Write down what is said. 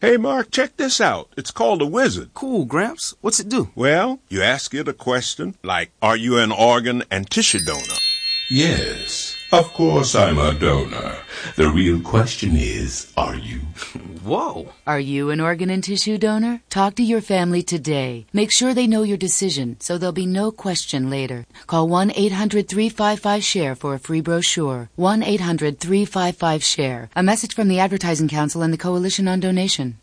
Hey, Mark, check this out. It's called a wizard. Cool, Gramps. What's it do? Well, you ask it a question like, are you an organ and tissue donor? Yes, of course I'm a donor. The real question is, are you? Whoa. Are you an organ and tissue donor? Talk to your family today. Make sure they know your decision so there'll be no question later. Call 1-800-355-SHARE for a free brochure. 1-800-355-SHARE. A message from the Advertising Council and the Coalition on Donation.